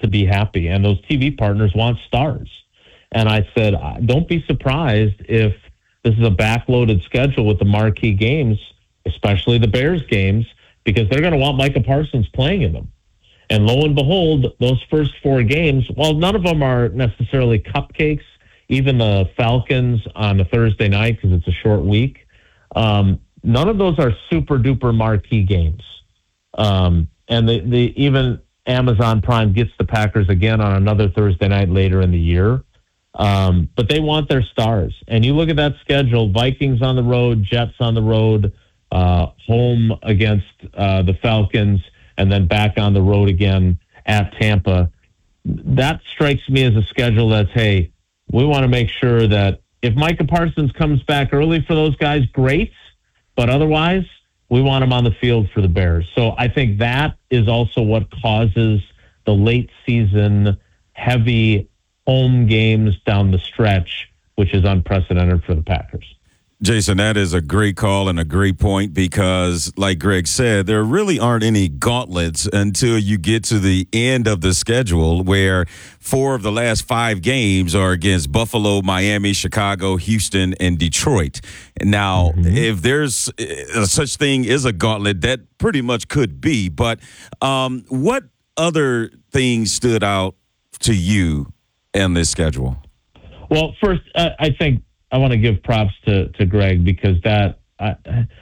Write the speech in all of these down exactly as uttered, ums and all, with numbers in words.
to be happy, and those T V partners want stars. And I said, don't be surprised if this is a backloaded schedule with the marquee games, especially the Bears games, because they're going to want Micah Parsons playing in them. And lo and behold, those first four games, while none of them are necessarily cupcakes, even the Falcons on a Thursday night because it's a short week, um, none of those are super-duper marquee games. Um, and the, the even Amazon Prime gets the Packers again on another Thursday night later in the year. Um, but they want their stars. And you look at that schedule, Vikings on the road, Jets on the road, uh, home against uh, the Falcons, and then back on the road again at Tampa. That strikes me as a schedule that's, hey, we want to make sure that if Micah Parsons comes back early for those guys, great. But otherwise, we want him on the field for the Bears. So I think that is also what causes the late season heavy home games down the stretch, which is unprecedented for the Packers. Jason, that is a great call and a great point because, like Greg said, there really aren't any gauntlets until you get to the end of the schedule where four of the last five games are against Buffalo, Miami, Chicago, Houston, and Detroit. Now, mm-hmm. if there's uh, such thing as a gauntlet, that pretty much could be. But um, what other things stood out to you in this schedule? Well, first, uh, I think I want to give props to, to Greg because that I,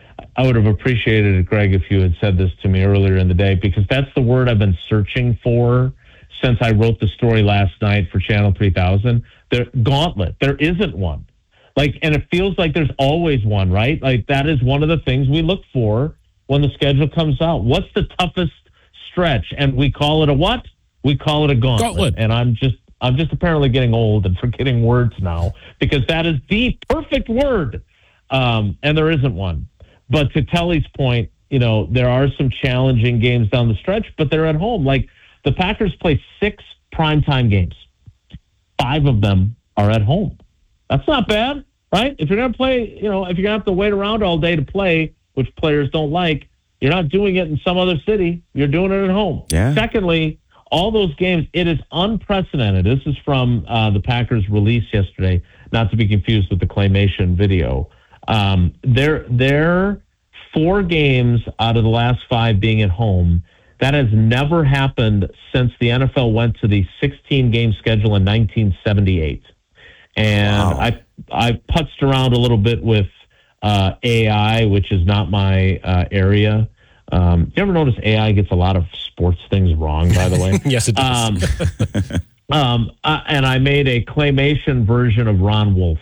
I would have appreciated it, Greg, if you had said this to me earlier in the day, because that's the word I've been searching for since I wrote the story last night for Channel three thousand. There, gauntlet. There isn't one. Like, and it feels like there's always one, right? Like that is one of the things we look for when the schedule comes out. What's the toughest stretch? And we call it a what? We call it a gauntlet. gauntlet. And I'm just I'm just apparently getting old and forgetting words now because that is the perfect word. Um, and there isn't one. But to Telly's point, you know, there are some challenging games down the stretch, but they're at home. Like the Packers play six primetime games. Five of them are at home. That's not bad, right? If you're going to play, you know, if you're going to have to wait around all day to play, which players don't like, you're not doing it in some other city. You're doing it at home. Yeah. Secondly, all those games, it is unprecedented. This is from uh, the Packers release yesterday, not to be confused with the Claymation video. Um, they're, they're four games out of the last five being at home. That has never happened since the N F L went to the sixteen-game schedule in nineteen seventy-eight. And wow. I I putzed around a little bit with uh, A I, which is not my uh, area. Um, you ever notice A I gets a lot of sports things wrong, by the way? Yes, it does. Um, um, uh, and I made a claymation version of Ron Wolf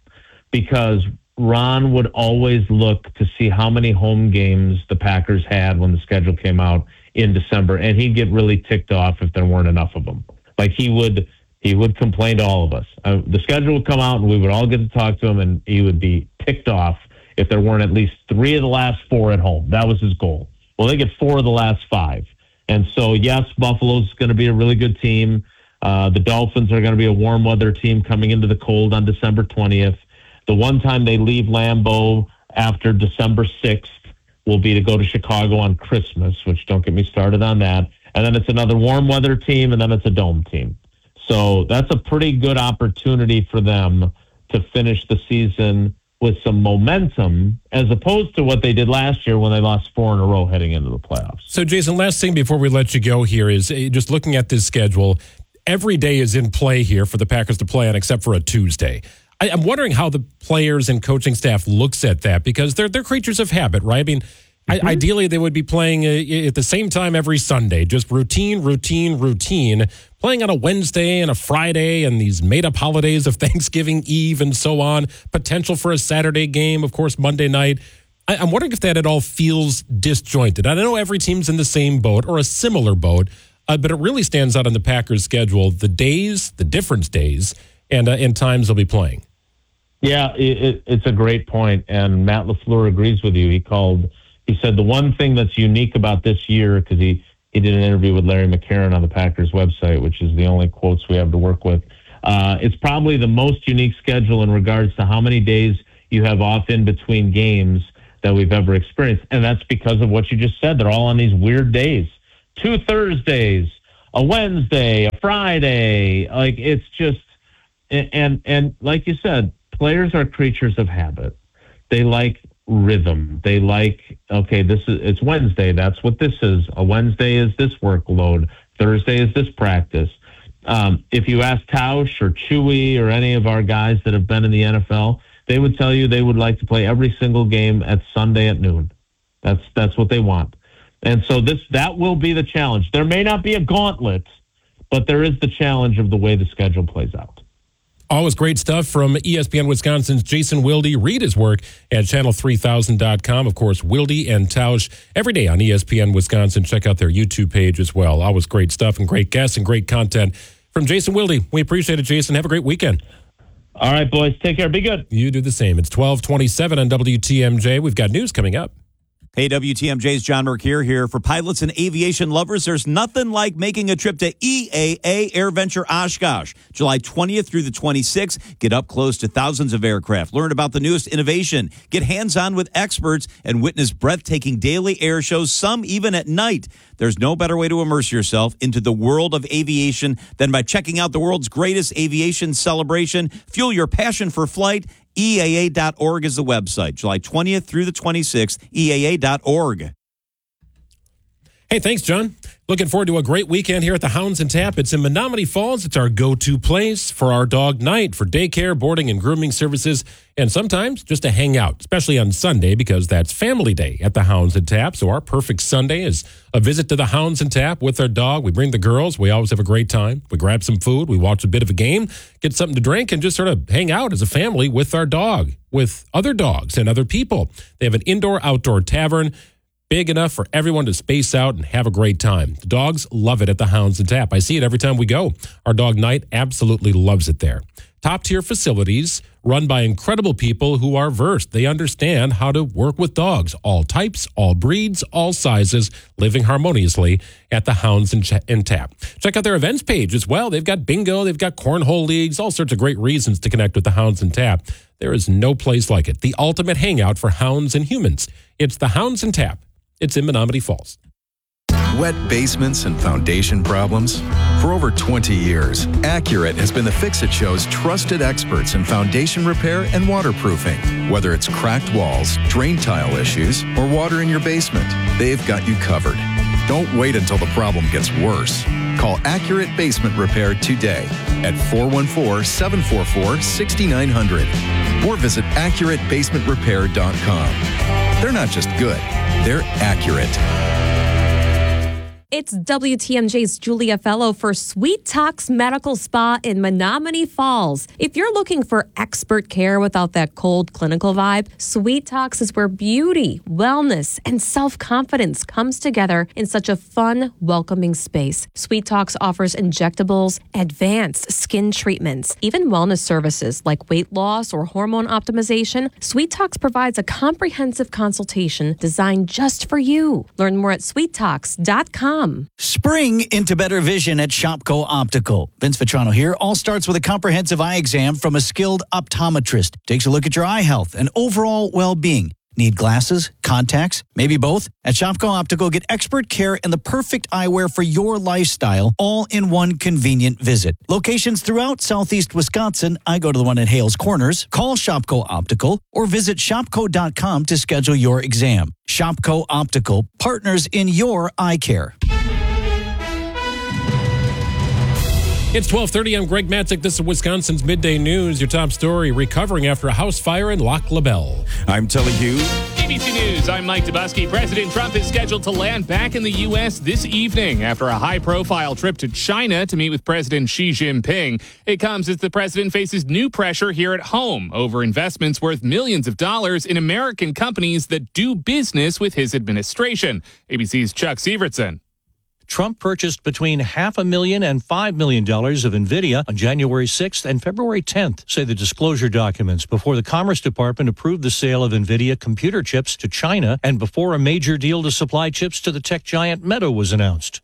because Ron would always look to see how many home games the Packers had when the schedule came out in December, and he'd get really ticked off if there weren't enough of them. Like he would, he would complain to all of us. Uh, the schedule would come out, and we would all get to talk to him, and he would be ticked off if there weren't at least three of the last four at home. That was his goal. Well, they get four of the last five. And so, yes, Buffalo's going to be a really good team. Uh, the Dolphins are going to be a warm weather team coming into the cold on December twentieth. The one time they leave Lambeau after December sixth will be to go to Chicago on Christmas, which don't get me started on that. And then it's another warm weather team, and then it's a dome team. So that's a pretty good opportunity for them to finish the season with some momentum, as opposed to what they did last year when they lost four in a row heading into the playoffs. So, Jason, last thing before we let you go here is uh, just looking at this schedule. Every day is in play here for the Packers to play on, except for a Tuesday. I, I'm wondering how the players and coaching staff looks at that because they're they're creatures of habit, right? I mean, mm-hmm. I, ideally they would be playing uh, at the same time every Sunday, just routine, routine, routine. Playing on a Wednesday and a Friday and these made-up holidays of Thanksgiving Eve and so on. Potential for a Saturday game, of course, Monday night. I, I'm wondering if that at all feels disjointed. I know every team's in the same boat or a similar boat, uh, but it really stands out on the Packers' schedule, the days, the different days, and, uh, and times they'll be playing. Yeah, it, it's a great point, and Matt LaFleur agrees with you. He called, he said the one thing that's unique about this year, because he, He did an interview with Larry McCarron on the Packers website, which is the only quotes we have to work with. Uh, it's probably the most unique schedule in regards to how many days you have off in between games that we've ever experienced. And that's because of what you just said. They're all on these weird days. Two Thursdays, a Wednesday, a Friday. Like, it's just, and, and like you said, players are creatures of habit. They like rhythm. They like, okay, this is, it's Wednesday. That's what this is. A Wednesday is this workload. Thursday is this practice. Um, if you ask Tausch or Chewy or any of our guys that have been in the N F L, they would tell you they would like to play every single game at Sunday at noon. That's that's what they want. And so this that will be the challenge. There may not be a gauntlet, but there is the challenge of the way the schedule plays out. Always great stuff from E S P N Wisconsin's Jason Wilde. Read his work at channel three thousand dot com. Of course, Wilde and Tausch every day on E S P N Wisconsin. Check out their YouTube page as well. Always great stuff and great guests and great content from Jason Wilde. We appreciate it, Jason. Have a great weekend. All right, boys. Take care. Be good. You do the same. It's twelve twenty-seven on W T M J. We've got news coming up. Hey, W T M J's John Mercure here. For pilots and aviation lovers, there's nothing like making a trip to E A A AirVenture Oshkosh. July twentieth through the twenty-sixth. Get up close to thousands of aircraft. Learn about the newest innovation. Get hands-on with experts and witness breathtaking daily air shows, some even at night. There's no better way to immerse yourself into the world of aviation than by checking out the world's greatest aviation celebration. Fuel your passion for flight. E A A dot org is the website. July twentieth through the twenty-sixth, E A A dot org. Hey, thanks, John. Looking forward to a great weekend here at the Hounds and Tap. It's in Menominee Falls. It's our go-to place for our dog night, for daycare, boarding, and grooming services, and sometimes just to hang out, especially on Sunday because that's family day at the Hounds and Tap. So our perfect Sunday is a visit to the Hounds and Tap with our dog. We bring the girls. We always have a great time. We grab some food. We watch a bit of a game, get something to drink, and just sort of hang out as a family with our dog, with other dogs and other people. They have an indoor-outdoor tavern, big enough for everyone to space out and have a great time. The dogs love it at the Hounds and Tap. I see it every time we go. Our dog Knight absolutely loves it there. Top-tier facilities run by incredible people who are versed. They understand how to work with dogs, all types, all breeds, all sizes, living harmoniously at the Hounds and, Ch- and Tap. Check out their events page as well. They've got bingo, they've got cornhole leagues, all sorts of great reasons to connect with the Hounds and Tap. There is no place like it. The ultimate hangout for hounds and humans. It's the Hounds and Tap. It's in Menominee Falls. Wet basements and foundation problems? For over twenty years, Accurate has been the Fix-It Show's trusted experts in foundation repair and waterproofing. Whether it's cracked walls, drain tile issues, or water in your basement, they've got you covered. Don't wait until the problem gets worse. Call Accurate Basement Repair today at four one four, seven four four, six nine zero zero or visit accurate basement repair dot com. They're not just good, they're accurate. It's W T M J's Julia Fellow for Sweet Talks Medical Spa in Menominee Falls. If you're looking for expert care without that cold clinical vibe, Sweet Talks is where beauty, wellness, and self-confidence comes together in such a fun, welcoming space. Sweet Talks offers injectables, advanced skin treatments, even wellness services like weight loss or hormone optimization. Sweet Talks provides a comprehensive consultation designed just for you. Learn more at sweet talks dot com. Spring into better vision at Shopko Optical. Vince Vitrano here. All starts with a comprehensive eye exam from a skilled optometrist. Takes a look at your eye health and overall well-being. Need glasses, contacts, maybe both? At Shopko Optical, get expert care and the perfect eyewear for your lifestyle, all in one convenient visit. Locations throughout southeast Wisconsin. I go to the one at Hales Corners. Call Shopko Optical or visit shopko dot com to schedule your exam. Shopko Optical, partners in your eye care. It's twelve thirty. I'm Greg Matzik. This is Wisconsin's Midday News. Your top story, recovering after a house fire in Lac La Belle. I'm Telly Hugh. A B C News, I'm Mike Dubusky. President Trump is scheduled to land back in the U S this evening after a high-profile trip to China to meet with President Xi Jinping. It comes as the president faces new pressure here at home over investments worth millions of dollars in American companies that do business with his administration. A B C's Chuck Sievertson. Trump purchased between half a million and five million dollars of NVIDIA on January sixth and February tenth, say the disclosure documents, before the Commerce Department approved the sale of NVIDIA computer chips to China and before a major deal to supply chips to the tech giant Meta was announced.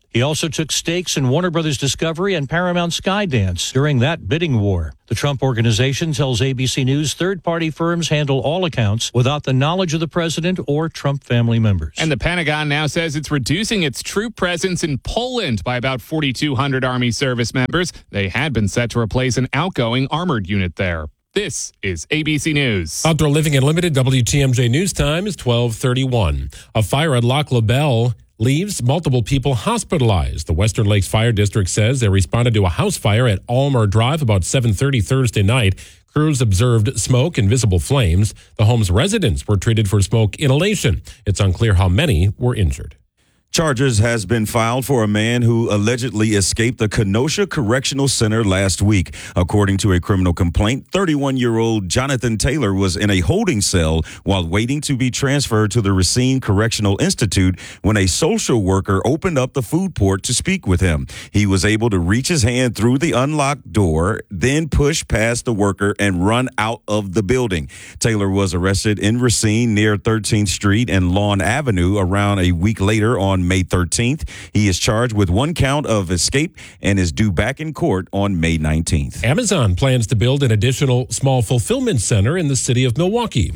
He also took stakes in Warner Brothers Discovery and Paramount Skydance during that bidding war. The Trump Organization tells A B C News third-party firms handle all accounts without the knowledge of the president or Trump family members. And the Pentagon now says it's reducing its troop presence in Poland by about forty-two hundred Army service members. They had been set to replace an outgoing armored unit there. This is A B C News. Outdoor Living Unlimited, W T M J News Time is twelve thirty-one. A fire at Lac La Belle leaves multiple people hospitalized. The Western Lakes Fire District says they responded to a house fire at Almer Drive about seven thirty Thursday night. Crews observed smoke and visible flames. The home's residents were treated for smoke inhalation. It's unclear how many were injured. Charges has been filed for a man who allegedly escaped the Kenosha Correctional Center last week. According to a criminal complaint, thirty-one-year-old Jonathan Taylor was in a holding cell while waiting to be transferred to the Racine Correctional Institute when a social worker opened up the food port to speak with him. He was able to reach his hand through the unlocked door, then push past the worker and run out of the building. Taylor was arrested in Racine near thirteenth Street and Lawn Avenue around a week later on May thirteenth. He is charged with one count of escape and is due back in court on May nineteenth. Amazon plans to build an additional small fulfillment center in the city of Milwaukee.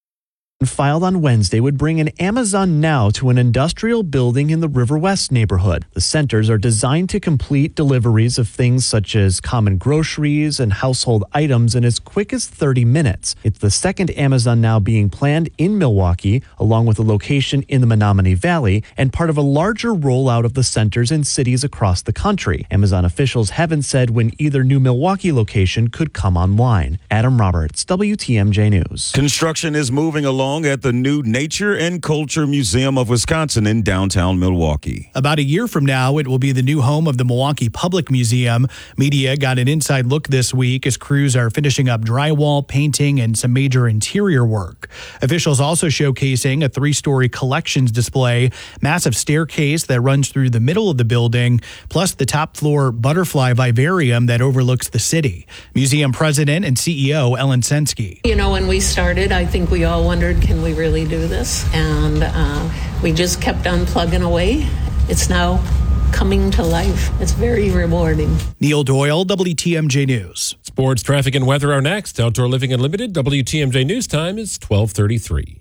Filed on Wednesday would bring an Amazon Now to an industrial building in the River West neighborhood. The centers are designed to complete deliveries of things such as common groceries and household items in as quick as thirty minutes. It's the second Amazon Now being planned in Milwaukee, along with a location in the Menominee Valley, and part of a larger rollout of the centers in cities across the country. Amazon officials haven't said when either new Milwaukee location could come online. Adam Roberts, W T M J News. Construction is moving along at the new Nature and Culture Museum of Wisconsin in downtown Milwaukee. About a year from now, it will be the new home of the Milwaukee Public Museum. Media got an inside look this week as crews are finishing up drywall, painting, and some major interior work. Officials also showcasing a three-story collections display, massive staircase that runs through the middle of the building, plus the top-floor butterfly vivarium that overlooks the city. Museum president and C E O Ellen Sensky. You know, when we started, I think we all wondered, can we really do this? And uh, we just kept on plugging away. It's now coming to life. It's very rewarding. Neil Doyle, W T M J News. Sports, traffic, and weather are next. Outdoor Living Unlimited, W T M J News Time is twelve thirty-three.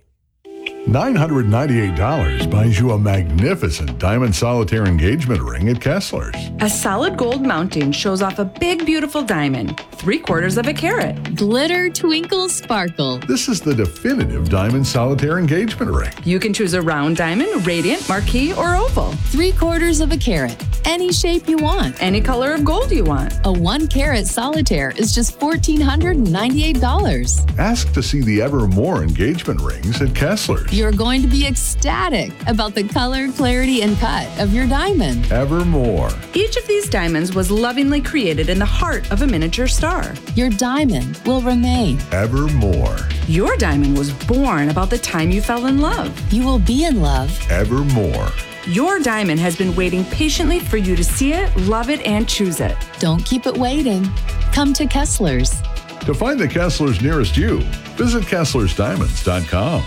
nine hundred ninety-eight dollars buys you a magnificent diamond solitaire engagement ring at Kessler's. A solid gold mounting shows off a big, beautiful diamond, three quarters of a carat. Glitter, twinkle, sparkle. This is the definitive diamond solitaire engagement ring. You can choose a round diamond, radiant, marquise, or oval. Three quarters of a carat. Any shape you want. Any color of gold you want. A one carat solitaire is just one thousand four hundred ninety-eight dollars. Ask to see the Evermore engagement rings at Kessler's. You're going to be ecstatic about the color, clarity, and cut of your diamond. Evermore. Each of these diamonds was lovingly created in the heart of a miniature star. Your diamond will remain. Evermore. Your diamond was born about the time you fell in love. You will be in love. Evermore. Your diamond has been waiting patiently for you to see it, love it, and choose it. Don't keep it waiting. Come to Kessler's. To find the Kessler's nearest you, visit Kesslers Diamonds dot com.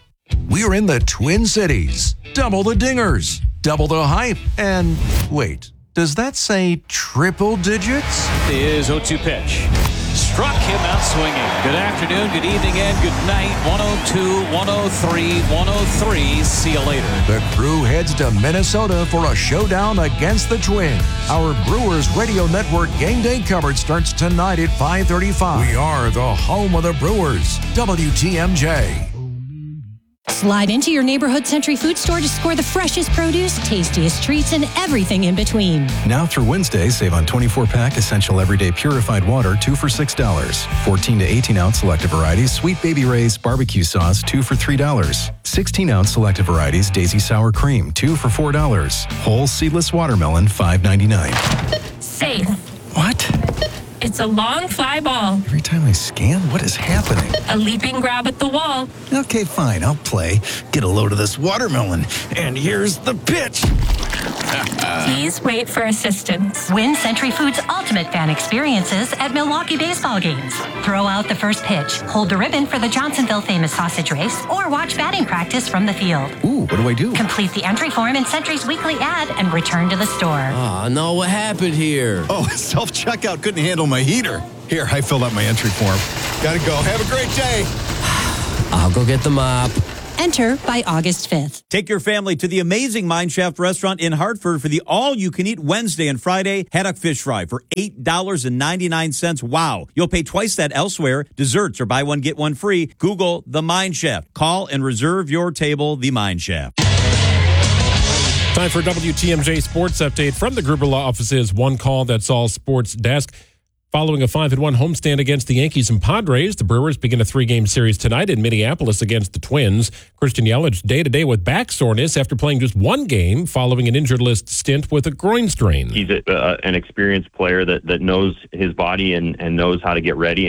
We're in the Twin Cities. Double the dingers, double the hype, and wait, does that say triple digits? Is oh two pitch. Struck him out swinging. Good afternoon, good evening, and good night. one oh two, one oh three, one oh three. See you later. The crew heads to Minnesota for a showdown against the Twins. Our Brewers Radio Network game day coverage starts tonight at five thirty-five. We are the home of the Brewers. W T M J. Slide into your neighborhood Century Food Store to score the freshest produce, tastiest treats, and everything in between. Now through Wednesday, save on twenty-four pack Essential Everyday Purified Water, two for six dollars. fourteen to eighteen ounce selected varieties, Sweet Baby Ray's Barbecue Sauce, two for three dollars. sixteen ounce selected varieties, Daisy Sour Cream, two for four dollars. Whole Seedless Watermelon, five ninety-nine. Safe. What? It's a long fly ball. Every time I scan, what is happening? A leaping grab at the wall. Okay, fine, I'll play. Get a load of this watermelon. And here's the pitch. Please wait for assistance. Win Century Foods Ultimate Fan Experiences at Milwaukee baseball games. Throw out the first pitch, hold the ribbon for the Johnsonville Famous Sausage Race, or watch batting practice from the field. Ooh, what do I do? Complete the entry form in Century's weekly ad and return to the store. Oh, no, what happened here? Oh, self-checkout couldn't handle my heater. Here, I filled out my entry form. Gotta go. Have a great day. I'll go get the mop. Enter by August fifth. Take your family to the amazing Mineshaft restaurant in Hartford for the all-you-can-eat Wednesday and Friday haddock fish fry for eight dollars and ninety-nine cents. Wow. You'll pay twice that elsewhere. Desserts or buy one, get one free. Google The Mineshaft. Call and reserve your table, The Mineshaft. Time for W T M J Sports Update from the Gruber Law Office's One Call That's All Sports Desk. Following a five and one homestand against the Yankees and Padres, the Brewers begin a three-game series tonight in Minneapolis against the Twins. Christian Yelich day-to-day with back soreness after playing just one game following an injured list stint with a groin strain. He's a, uh, an experienced player that, that knows his body and, and knows how to get ready.